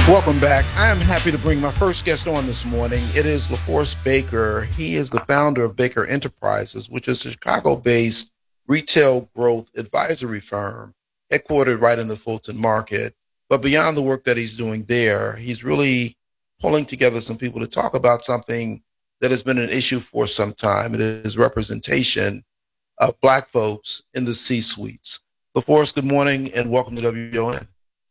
Welcome back. I am happy to bring my first guest on this morning. It is LaForce Baker. He is the founder of Baker Enterprises, which is a Chicago-based retail growth advisory firm headquartered right in the Fulton market. But beyond the work that he's doing there, he's really pulling together some people to talk about something that has been an issue for some time. It is representation of Black folks in the C-suites. LaForce, good morning and welcome to WON.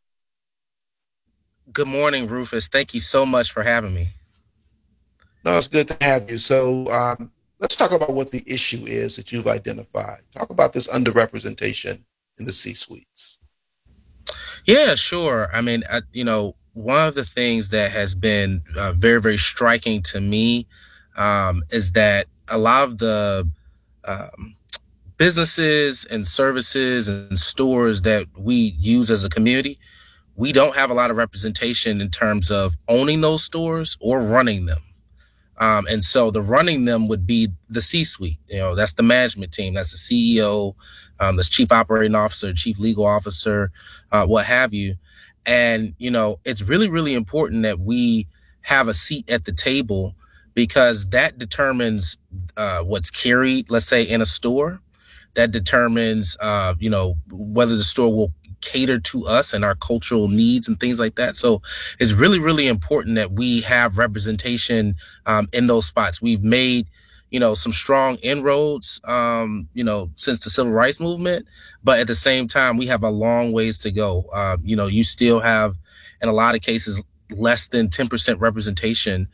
Good morning, Rufus. Thank you so much for having me. No, it's good to have you. So let's talk about what the issue is that you've identified. Talk about this underrepresentation in the C-suites. Yeah, sure. I mean, one of the things that has been very, very striking to me is that a lot of the um, businesses and services and stores that we use as a community, we don't have a lot of representation in terms of owning those stores or running them. And so the running them would be the C-suite. That's the management team. That's the CEO, that's chief operating officer, chief legal officer, what have you. And, it's really, really important that we have a seat at the table because that determines what's carried, let's say, in a store. That determines, whether the store will cater to us and our cultural needs and things like that. So it's really, really important that we have representation in those spots. We've made, some strong inroads, since the civil rights movement, but at the same time, we have a long ways to go. You still have, in a lot of cases, less than 10% representation,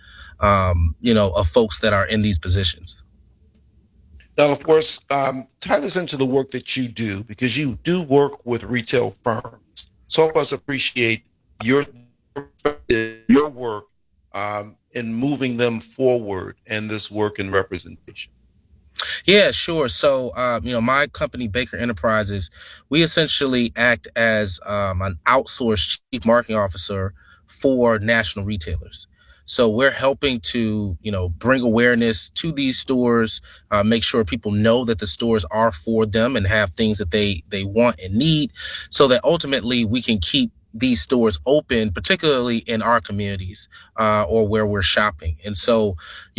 of folks that are in these positions. Now, of course, tie this into the work that you do because you do work with retail firms. So help us appreciate your your work in moving them forward and this work in representation. Yeah, sure. So, my company, Baker Enterprises, we essentially act as an outsourced chief marketing officer for national retailers. So we're helping to, bring awareness to these stores, make sure people know that the stores are for them and have things that they want and need, so that ultimately we can keep these stores open, particularly in our communities or where we're shopping. And so,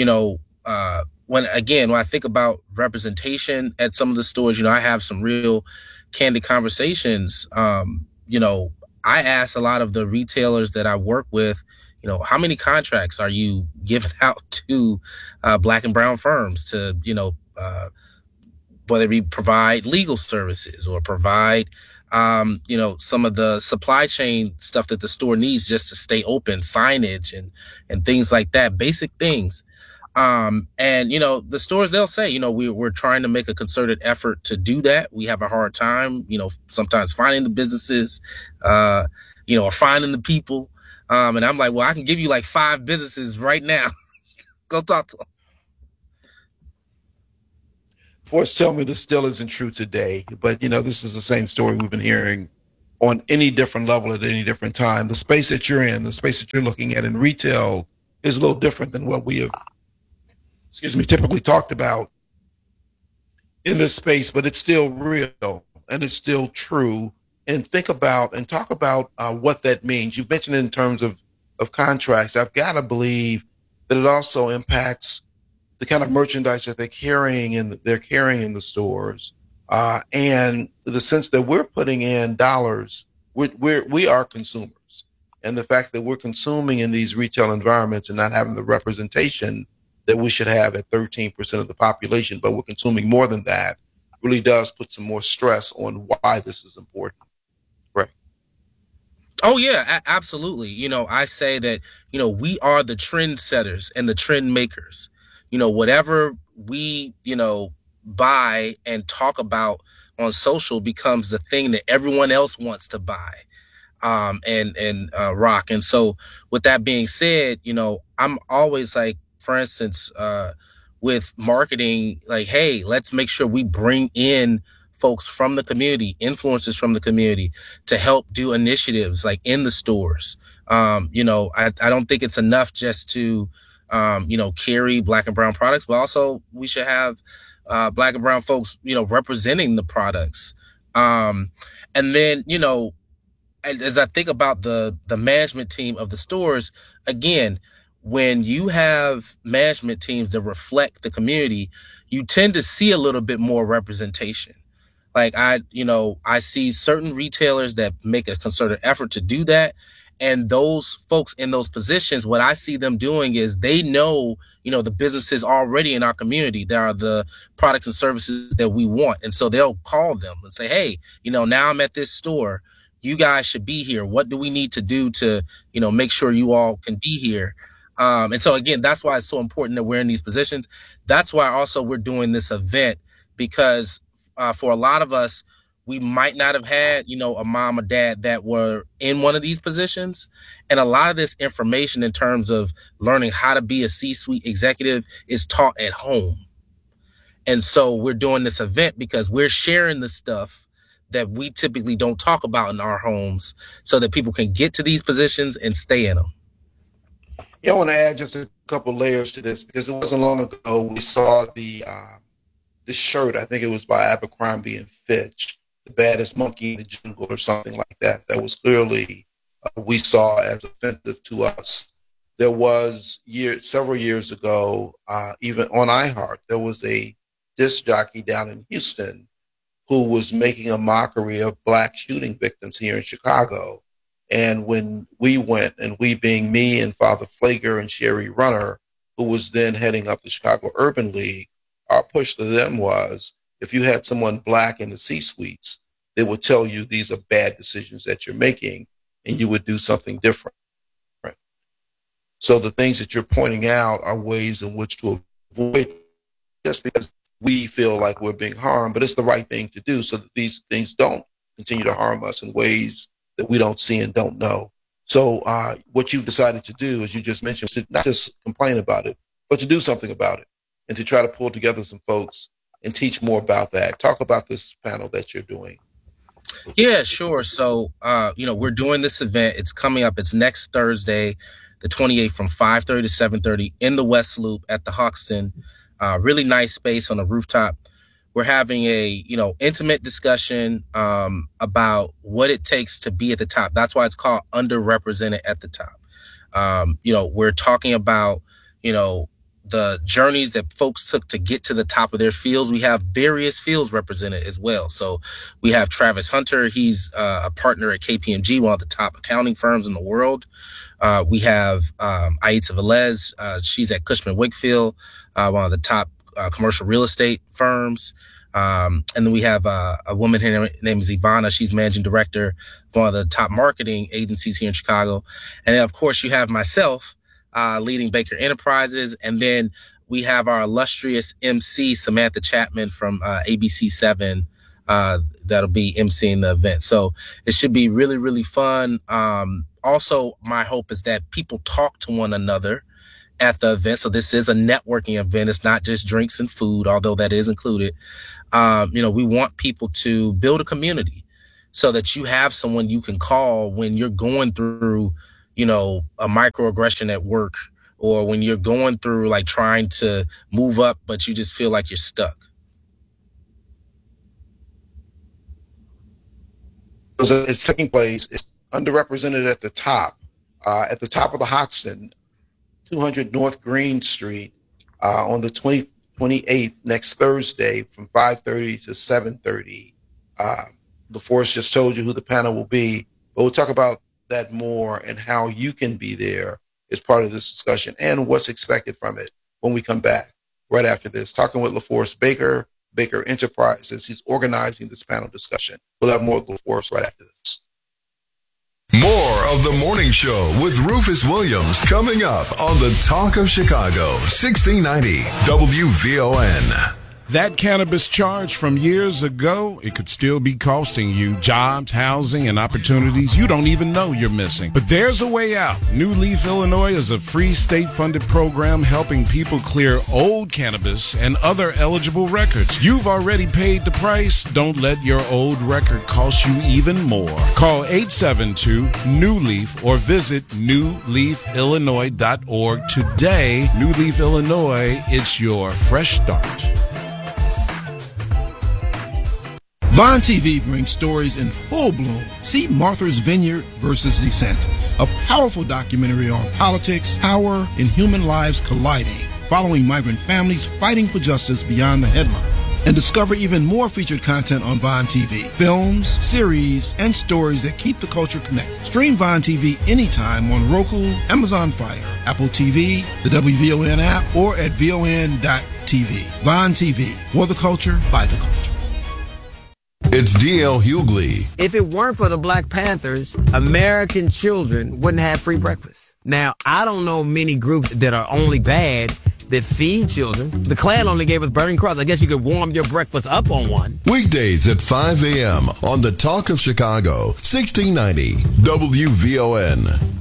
when I think about representation at some of the stores, I have some real candid conversations. I ask a lot of the retailers that I work with, how many contracts are you giving out to Black and brown firms to, whether we provide legal services or provide, some of the supply chain stuff that the store needs just to stay open, signage and things like that, basic things. And the stores, they'll say, we're trying to make a concerted effort to do that. We have a hard time, sometimes finding the businesses, or finding the people. And I'm like, well, I can give you like 5 businesses right now. Go talk to them. Force tell me this still isn't true today, but this is the same story we've been hearing on any different level at any different time. The space that you're in, the space that you're looking at in retail is a little different than what we have, typically talked about in this space, but it's still real and it's still true. And think about and talk about what that means. You've mentioned it in terms of contracts. I've got to believe that it also impacts the kind of merchandise that they're carrying in the stores, and the sense that we're putting in dollars. We are consumers, and the fact that we're consuming in these retail environments and not having the representation that we should have at 13% of the population, but we're consuming more than that, really does put some more stress on why this is important. Right. Oh yeah, absolutely. I say that, we are the trend setters and the trend makers. Whatever we, buy and talk about on social becomes the thing that everyone else wants to buy and rock. And so with that being said, I'm always like, for instance, with marketing, like, hey, let's make sure we bring in folks from the community, influencers from the community to help do initiatives like in the stores. I don't think it's enough just to, carry Black and brown products, but also we should have Black and brown folks, representing the products. And then, as I think about the management team of the stores, again, when you have management teams that reflect the community, you tend to see a little bit more representation. Like I see certain retailers that make a concerted effort to do that. And those folks in those positions, what I see them doing is they know, the businesses already in our community. There are the products and services that we want. And so they'll call them and say, hey, now I'm at this store. You guys should be here. What do we need to do to, make sure you all can be here? And so again, that's why it's so important that we're in these positions. That's why also we're doing this event, because for a lot of us, we might not have had, a mom or dad that were in one of these positions. And a lot of this information in terms of learning how to be a C-suite executive is taught at home. And so we're doing this event because we're sharing the stuff that we typically don't talk about in our homes so that people can get to these positions and stay in them. Yeah, I want to add just a couple layers to this because it wasn't long ago we saw the shirt. I think it was by Abercrombie and Fitch, the baddest monkey in the jungle or something like that. That was clearly we saw as offensive to us. There was several years ago, even on iHeart, there was a disc jockey down in Houston who was making a mockery of Black shooting victims here in Chicago. And when we went, and we being me and Father Flager and Sherry Runner, who was then heading up the Chicago Urban League, our push to them was, if you had someone Black in the C-suites, they would tell you these are bad decisions that you're making, and you would do something different. So the things that you're pointing out are ways in which to avoid, just because we feel like we're being harmed, but it's the right thing to do so that these things don't continue to harm us in ways that we don't see and don't know. So what you've decided to do, as you just mentioned, to not just complain about it, but to do something about it and to try to pull together some folks and teach more about that. Talk about this panel that you're doing. Yeah, sure. So, we're doing this event. It's coming up. It's next Thursday, the 28th from 5:30 to 7:30 in the West Loop at the Hoxton. Really nice space on the rooftop. We're having a, intimate discussion about what it takes to be at the top. That's why it's called Underrepresented at the Top. We're talking about, the journeys that folks took to get to the top of their fields. We have various fields represented as well. So we have Travis Hunter. He's a partner at KPMG, one of the top accounting firms in the world. We have Aitza Velez. She's at Cushman Wakefield, one of the top commercial real estate firms. And then we have a woman here named Ivana. She's managing director for one of the top marketing agencies here in Chicago. And then, of course, you have myself leading Baker Enterprises. And then we have our illustrious MC, Samantha Chapman from ABC7, that'll be emceeing the event. So it should be really, really fun. Also, my hope is that people talk to one another at the event. So this is a networking event. It's not just drinks and food, although that is included. We want people to build a community so that you have someone you can call when you're going through, a microaggression at work, or when you're going through like trying to move up, but you just feel like you're stuck. So it's taking place. It's underrepresented at the top of the Hoxton, 200 North Green Street, on the 28th, next Thursday from 5:30 to 7:30. LaForce just told you who the panel will be, but we'll talk about that more and how you can be there as part of this discussion and what's expected from it when we come back right after this. Talking with LaForce Baker, Baker Enterprises. He's organizing this panel discussion. We'll have more of LaForce right after this. More of The Morning Show with Rufus Williams coming up on the Talk of Chicago, 1690 WVON. That cannabis charge from years ago, it could still be costing you jobs, housing, and opportunities you don't even know you're missing. But there's a way out. New Leaf, Illinois is a free state-funded program helping people clear old cannabis and other eligible records. You've already paid the price. Don't let your old record cost you even more. Call 872-NEW-LEAF or visit newleafillinois.org today. New Leaf, Illinois, it's your fresh start. Vine TV brings stories in full bloom. See Martha's Vineyard versus DeSantis, a powerful documentary on politics, power, and human lives colliding, following migrant families fighting for justice beyond the headlines. And discover even more featured content on Vine TV. Films, series, and stories that keep the culture connected. Stream Vine TV anytime on Roku, Amazon Fire, Apple TV, the WVON app, or at VON.TV. Vine TV, for the culture, by the culture. It's DL Hughley. If it weren't for the Black Panthers, American children wouldn't have free breakfast. Now, I don't know many groups that are only bad that feed children. The Klan only gave us burning cross. I guess you could warm your breakfast up on one. Weekdays at 5 a.m. on the Talk of Chicago, 1690 WVON.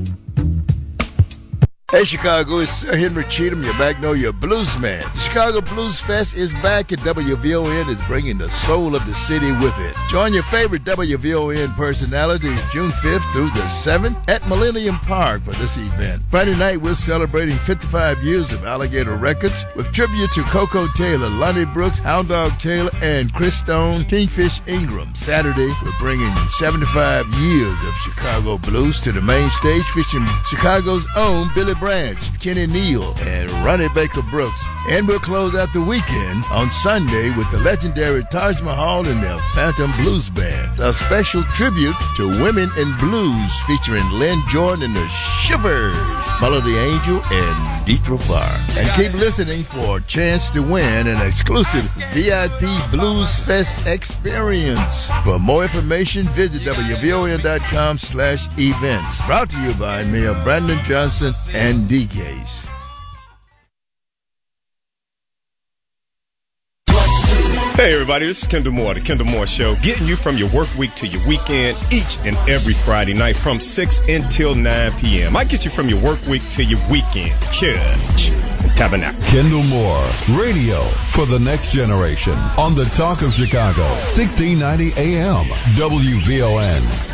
Hey Chicago, it's Sir Henry Cheatham, your Magnolia Blues man. The Chicago Blues Fest is back and WVON is bringing the soul of the city with it. Join your favorite WVON personalities June 5th through the 7th at Millennium Park for this event. Friday night, we're celebrating 55 years of Alligator Records with tribute to Coco Taylor, Lonnie Brooks, Hound Dog Taylor, and Chris Stone, Kingfish Ingram. Saturday, we're bringing 75 years of Chicago blues to the main stage, featuring Chicago's own Billy Branch, Kenny Neal, and Ronnie Baker Brooks. And we'll close out the weekend on Sunday with the legendary Taj Mahal and their Phantom Blues Band. A special tribute to women in blues featuring Lynn Jordan and the Shivers, Melody Angel, and Deetra Farr. And keep listening for a chance to win an exclusive VIP Blues Fest experience. For more information, visit WVON.com/events. Brought to you by Mayor Brandon Johnson and DKs. Hey everybody, this is Kendall Moore, The Kendall Moore Show, getting you from your work week to your weekend each and every Friday night from 6 until 9 p.m. I get you from your work week to your weekend. Church and Tabernacle. Kendall Moore, radio for the next generation on the Talk of Chicago, 1690 AM, WVON.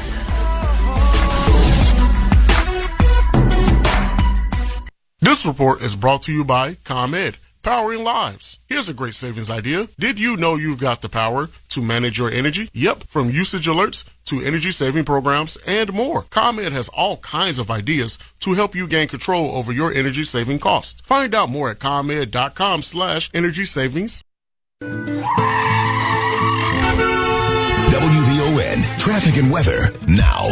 This report is brought to you by ComEd, powering lives. Here's a great savings idea. Did you know you've got the power to manage your energy? Yep, from usage alerts to energy saving programs and more. ComEd has all kinds of ideas to help you gain control over your energy saving costs. Find out more at ComEd.com/energy savings. WVON, traffic and weather now.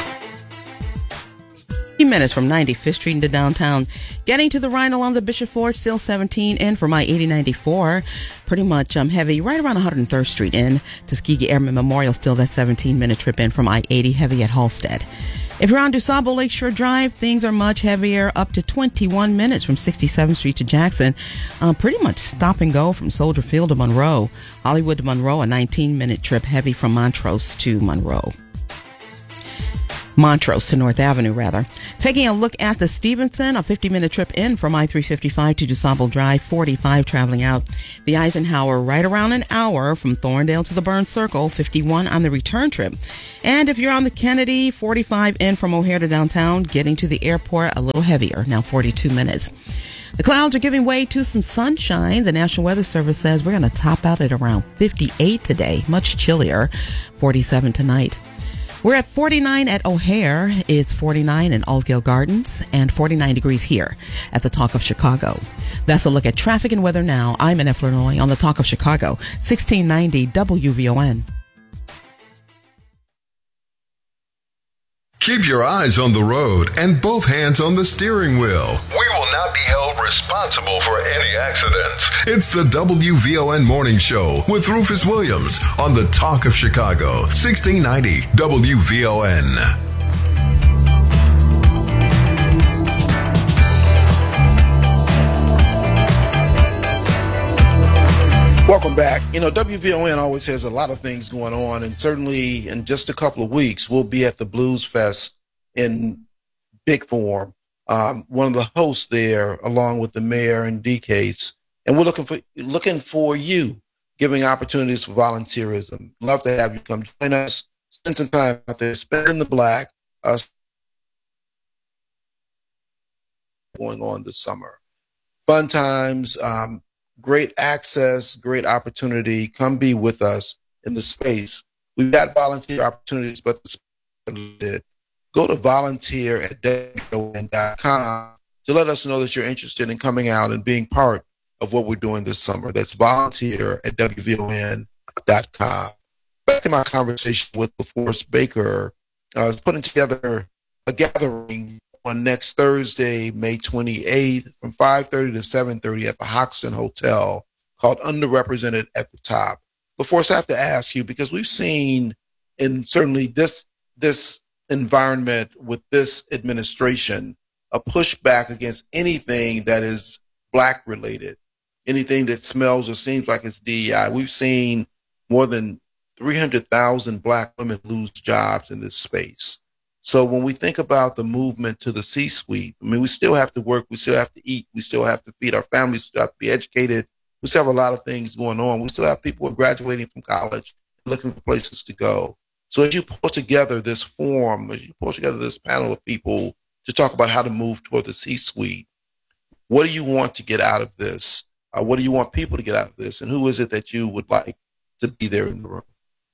Minutes from 95th Street into downtown. Getting to the Rhine along the Bishop Ford, still 17 in from I-8094. Pretty much heavy right around 103rd Street in. Tuskegee Airmen Memorial, still that 17-minute trip in from I-80, heavy at Halstead. If you're on DuSable Lakeshore Drive, things are much heavier, up to 21 minutes from 67th Street to Jackson. Pretty much stop and go from Soldier Field to Monroe. Hollywood to Monroe, a 19-minute trip heavy from Montrose to Monroe. Montrose to North Avenue, rather. Taking a look at the Stevenson, a 50-minute trip in from I-355 to DuSable Drive, 45 traveling out. The Eisenhower, right around an hour from Thorndale to the Burns Circle, 51 on the return trip. And if you're on the Kennedy, 45 in from O'Hare to downtown, getting to the airport a little heavier, now 42 minutes. The clouds are giving way to some sunshine. The National Weather Service says we're going to top out at around 58 today, much chillier, 47 tonight. We're at 49 at O'Hare. It's 49 in Altgeld Gardens and 49 degrees here at the Talk of Chicago. That's a look at traffic and weather now. I'm Annette Flournoy on the Talk of Chicago, 1690 WVON. Keep your eyes on the road and both hands on the steering wheel. We will not be held responsible for any accidents. It's the WVON Morning Show with Rufus Williams on the Talk of Chicago, 1690 WVON. Welcome back. You know, WVON always has a lot of things going on, and certainly in just a couple of weeks, we'll be at the Blues Fest in big form. One of the hosts there, along with the mayor and DKs, and we're looking for you, giving opportunities for volunteerism. Love to have you come join us, spend some time out there, spend in the black, going on this summer. Fun times, great access, great opportunity. Come be with us. in the space. We've got volunteer opportunities, but go to volunteer@WVON.com to let us know that you're interested in coming out and being part of what we're doing this summer. That's volunteer@WVON.com. Back to my conversation with LaForest Baker, putting together a gathering on next Thursday, May 28th, from 5:30 to 7:30 at the Hoxton Hotel, called Underrepresented at the Top. LaForest, I have to ask you, because we've seen in certainly this environment with this administration, a pushback against anything that is Black related, anything that smells or seems like it's DEI. We've seen more than 300,000 Black women lose jobs in this space. So when we think about the movement to the C-suite, I mean, we still have to work, we still have to eat, we still have to feed our families, we still have to be educated, we still have a lot of things going on. We still have people who are graduating from college, looking for places to go. So as you put together this forum, as you put together this panel of people to talk about how to move toward the C-suite, what do you want to get out of this? What do you want people to get out of this? And who is it that you would like to be there in the room?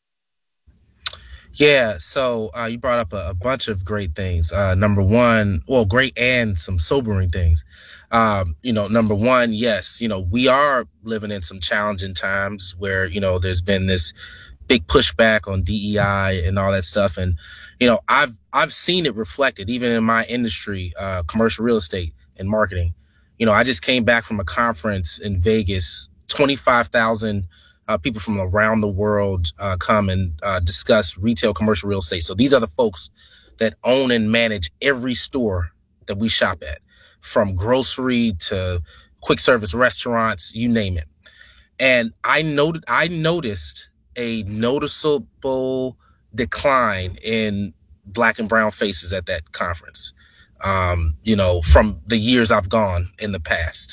Yeah, so you brought up a bunch of great things. Number one, well, great and some sobering things. Number one, yes, we are living in some challenging times where, there's been this big pushback on DEI and all that stuff. And, I've seen it reflected even in my industry, commercial real estate and marketing. I just came back from a conference in Vegas, 25,000 people from around the world come and discuss retail commercial real estate. So these are the folks that own and manage every store that we shop at, from grocery to quick service restaurants, you name it. And I noticed a noticeable decline in Black and brown faces at that conference, from the years I've gone in the past.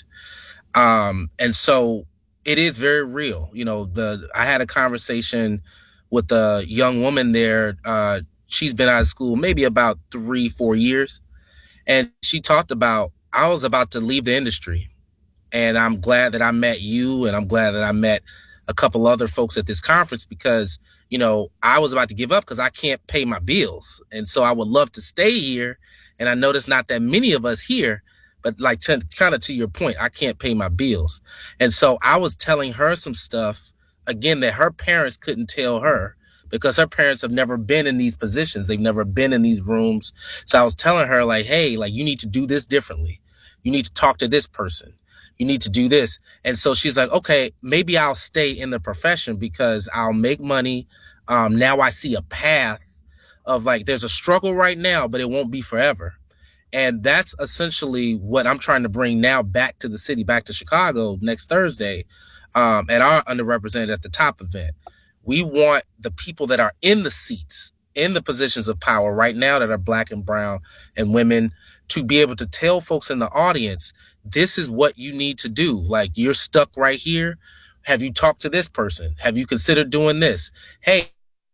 And so it is very real. I had a conversation with a young woman there. She's been out of school maybe about 3-4 years. And she talked about, I was about to leave the industry. And I'm glad that I met you. And I'm glad that I met a couple other folks at this conference because, I was about to give up because I can't pay my bills. And so I would love to stay here. And I know there's not that many of us here. But kind of to your point, I can't pay my bills. And so I was telling her some stuff, again, that her parents couldn't tell her because her parents have never been in these positions. They've never been in these rooms. So I was telling her hey, you need to do this differently. You need to talk to this person. You need to do this. And so she's like, okay, maybe I'll stay in the profession because I'll make money. Now I see a path of there's a struggle right now, but it won't be forever. And that's essentially what I'm trying to bring now back to the city, back to Chicago next Thursday at our Underrepresented at the Top event. We want the people that are in the seats, in the positions of power right now that are Black and brown and women to be able to tell folks in the audience, this is what you need to do. You're stuck right here. Have you talked to this person? Have you considered doing this? Hey,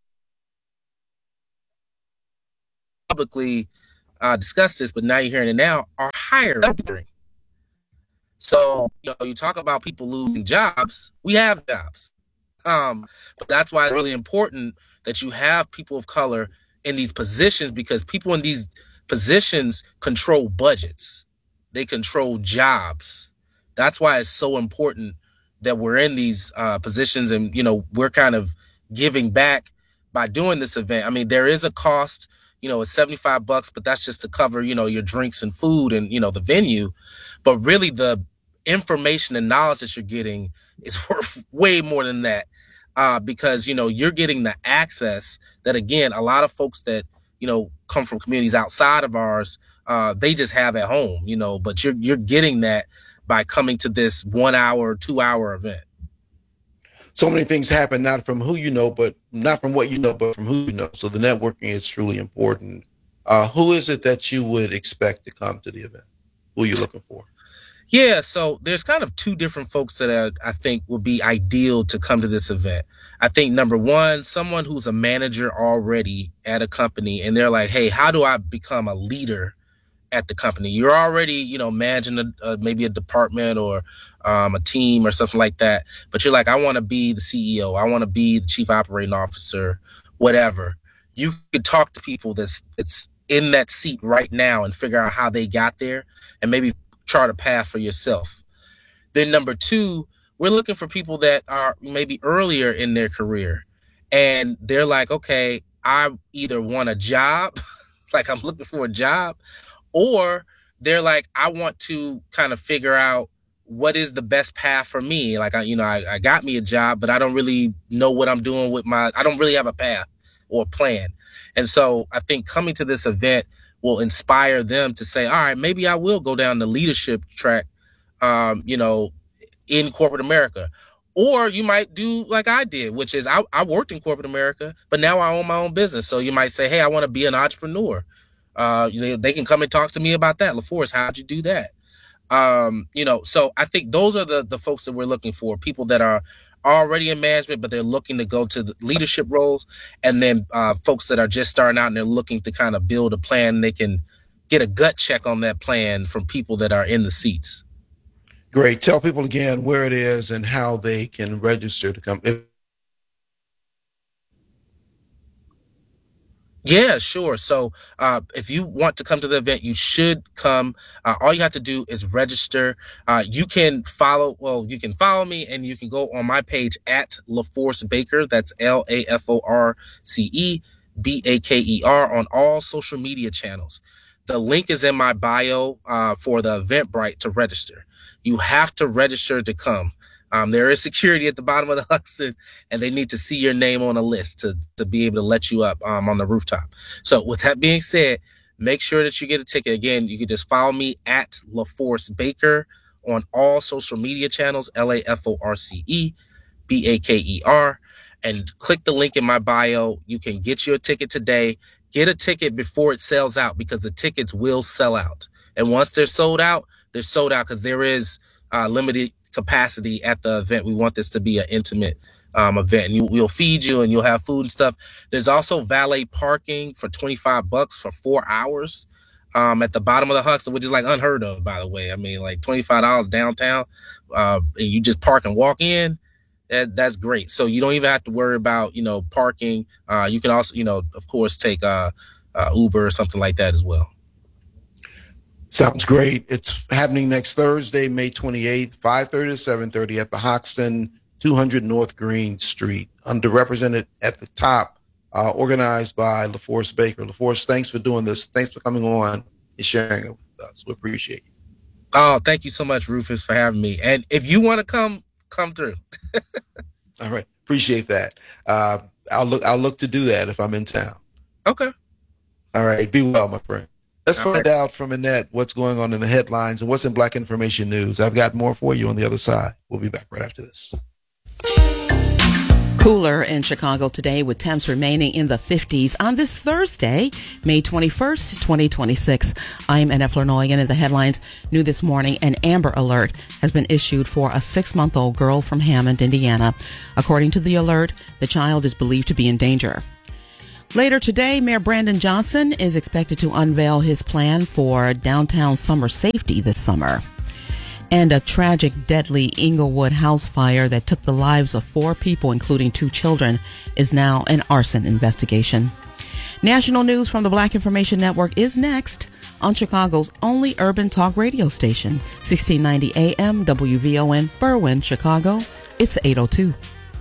publicly discuss this, but now you're hearing it now, are hiring. So, you talk about people losing jobs. We have jobs. But that's why it's really important that you have people of color in these positions because people in these positions control budgets. They control jobs. That's why it's so important that we're in these positions and, we're kind of giving back by doing this event. I mean, there is a cost. It's $75, but that's just to cover, your drinks and food and, the venue. But really the information and knowledge that you're getting is worth way more than that. Because, you're getting the access that, again, a lot of folks that, come from communities outside of ours, they just have at home, but you're getting that by coming to this 1 hour, 2 hour event. So many things happen, not from who you know, but not from what you know, but from who you know. So the networking is truly important. Who is it that you would expect to come to the event? Who are you looking for? Yeah, so there's kind of two different folks that I think would be ideal to come to this event. I think number one, someone who's a manager already at a company and they're like, hey, how do I become a leader at the company. You're already, managing maybe a department or a team or something like that. But you're like, I want to be the CEO. I want to be the chief operating officer, whatever. You could talk to people that's in that seat right now and figure out how they got there and maybe chart a path for yourself. Then number two, we're looking for people that are maybe earlier in their career and they're like, okay, I either want a job, like I'm looking for a job, or they're like, I want to kind of figure out what is the best path for me. Like, I got me a job, but I don't really know what I'm doing with I don't really have a path or plan. And so I think coming to this event will inspire them to say, all right, maybe I will go down the leadership track, in corporate America. Or you might do like I did, which is I worked in corporate America, but now I own my own business. So you might say, hey, I want to be an entrepreneur. They can come and talk to me about that. LaForce, how'd you do that? So I think those are the folks that we're looking for, people that are already in management, but they're looking to go to the leadership roles. And then folks that are just starting out and they're looking to kind of build a plan. They can get a gut check on that plan from people that are in the seats. Great. Tell people again where it is and how they can register to come. Yeah, sure. So if you want to come to the event, you should come. All you have to do is register. You can follow me and you can go on my page at LaForce Baker. That's LaForce Baker on all social media channels. The link is in my bio for the Eventbrite to register. You have to register to come. There is security at the bottom of the Huxton, and they need to see your name on a list to be able to let you up on the rooftop. So with that being said, make sure that you get a ticket. Again, you can just follow me at LaForce Baker on all social media channels, LaForce Baker, and click the link in my bio. You can get your ticket today. Get a ticket before it sells out because the tickets will sell out. And once they're sold out because there is limited capacity at the event. We want this to be an intimate event. And we'll feed you and you'll have food and stuff. There's also valet parking for $25 for 4 hours at the bottom of the Huxton, which is like unheard of, by the way. I mean, like $25 downtown, and you just park and walk in. That's great. So you don't even have to worry about, parking. You can also, of course, take Uber or something like that as well. Sounds great. It's happening next Thursday, May 28th, 5:30 to 7:30 at the Hoxton, 200 North Green Street. Underrepresented at the top, organized by LaForce Baker. LaForce, thanks for doing this. Thanks for coming on and sharing it with us. We appreciate you. Oh, thank you so much, Rufus, for having me. And if you want to come through. All right. Appreciate that. I'll look to do that if I'm in town. Okay. All right. Be well, my friend. Let's find out from Annette what's going on in the headlines and what's in Black Information News. I've got more for you on the other side. We'll be back right after this. Cooler in Chicago today with temps remaining in the 50s on this Thursday, May 21st, 2026. I'm Annette Flournoy, and in the headlines, new this morning, an Amber Alert has been issued for a 6-month-old girl from Hammond, Indiana. According to the alert, the child is believed to be in danger. Later today, Mayor Brandon Johnson is expected to unveil his plan for downtown summer safety this summer. And a tragic, deadly Inglewood house fire that took the lives of 4 people, including 2 children, is now an arson investigation. National news from the Black Information Network is next on Chicago's only urban talk radio station, 1690 AM WVON, Berwyn, Chicago. It's 8:02.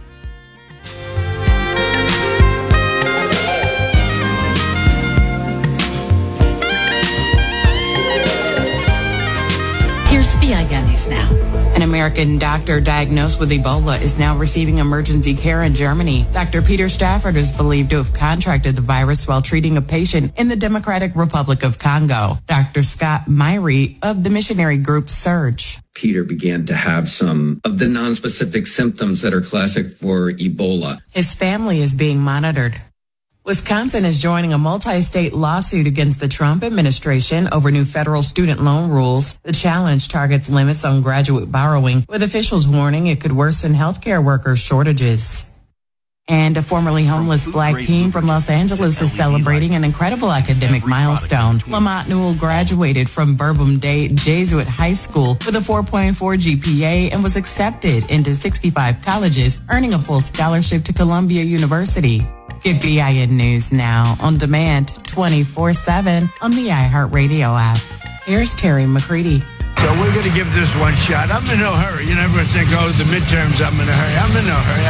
Here's VIN News Now. An American doctor diagnosed with Ebola is now receiving emergency care in Germany. Dr. Peter Stafford is believed to have contracted the virus while treating a patient in the Democratic Republic of Congo. Dr. Scott Myrie of the missionary group Surge. Peter began to have some of the nonspecific symptoms that are classic for Ebola. His family is being monitored. Wisconsin is joining a multi-state lawsuit against the Trump administration over new federal student loan rules. The challenge targets limits on graduate borrowing, with officials warning it could worsen healthcare workers' shortages. And a formerly homeless black teen from Los Angeles is celebrating an incredible academic milestone. Lamont Newell graduated from Bourbon Day Jesuit High School with a 4.4 GPA and was accepted into 65 colleges, earning a full scholarship to Columbia University. Get BIN News now on demand 24/7 on the iHeartRadio app. Here's Terry McCready. So we're going to give this one shot. I'm in no hurry. You never think, oh, the midterms, I'm in a hurry. I'm in no hurry.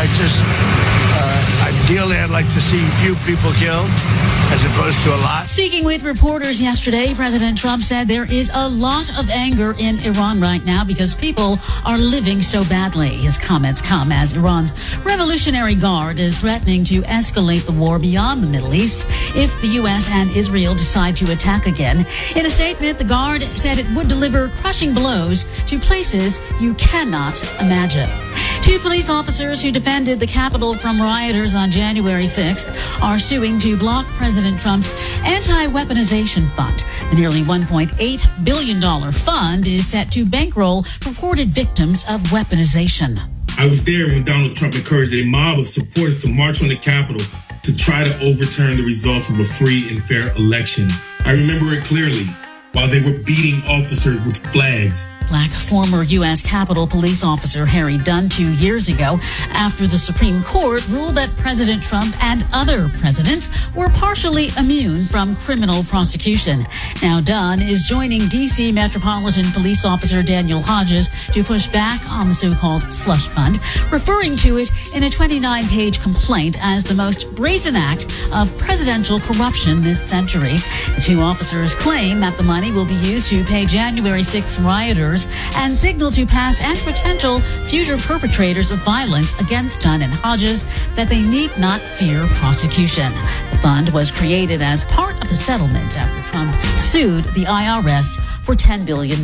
Ideally, I'd like to see few people killed as opposed to a lot. Speaking with reporters yesterday, President Trump said there is a lot of anger in Iran right now because people are living so badly. His comments come as Iran's Revolutionary Guard is threatening to escalate the war beyond the Middle East if the U.S. and Israel decide to attack again. In a statement, the Guard said it would deliver crushing blows to places you cannot imagine. 2 police officers who defended the Capitol from rioters on January 6th are suing to block President Trump's anti-weaponization fund. The nearly $1.8 billion fund is set to bankroll purported victims of weaponization. I was there when Donald Trump encouraged a mob of supporters to march on the Capitol to try to overturn the results of a free and fair election. I remember it clearly, while they were beating officers with flags. Black former U.S. Capitol Police officer Harry Dunn 2 years ago after the Supreme Court ruled that President Trump and other presidents were partially immune from criminal prosecution. Now Dunn is joining D.C. Metropolitan Police Officer Daniel Hodges to push back on the so-called slush fund, referring to it in a 29-page complaint as the most brazen act of presidential corruption this century. The 2 officers claim that the money will be used to pay January 6th rioters and signal to past and potential future perpetrators of violence against Dunn and Hodges that they need not fear prosecution. The fund was created as part of a settlement after Trump sued the IRS for $10 billion.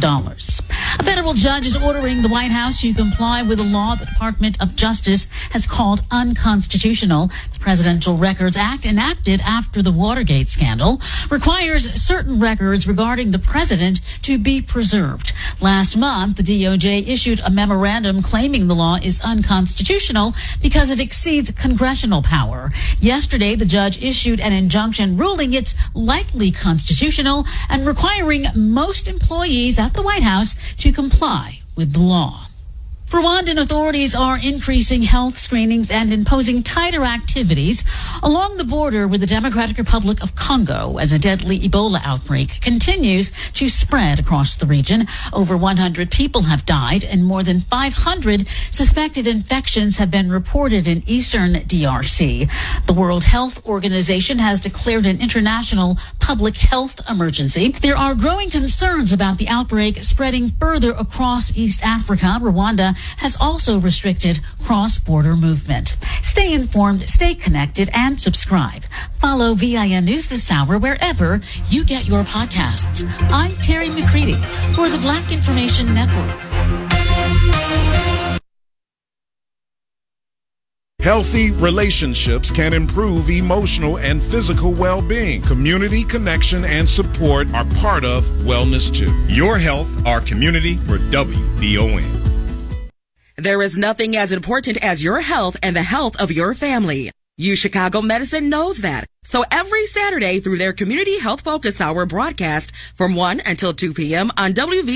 A federal judge is ordering the White House to comply with a law the Department of Justice has called unconstitutional. The Presidential Records Act, enacted after the Watergate scandal, requires certain records regarding the president to be preserved. Last month, the DOJ issued a memorandum claiming the law is unconstitutional because it exceeds congressional power. Yesterday, the judge issued an injunction ruling it's likely constitutional and requiring most employees at the White House to comply with the law. Rwandan authorities are increasing health screenings and imposing tighter activities along the border with the Democratic Republic of Congo as a deadly Ebola outbreak continues to spread across the region. Over 100 people have died and more than 500 suspected infections have been reported in eastern DRC. The World Health Organization has declared an international public health emergency. There are growing concerns about the outbreak spreading further across East Africa. Rwanda has also restricted cross-border movement. Stay informed, stay connected, and subscribe. Follow VIN News this hour wherever you get your podcasts. I'm Terry McCready for the Black Information Network. Healthy relationships can improve emotional and physical well-being. Community connection and support are part of Wellness 2. Your health, our community, for WVON. There is nothing as important as your health and the health of your family. U Chicago Medicine knows that. So every Saturday through their Community Health Focus Hour broadcast from 1 until 2 p.m. on WV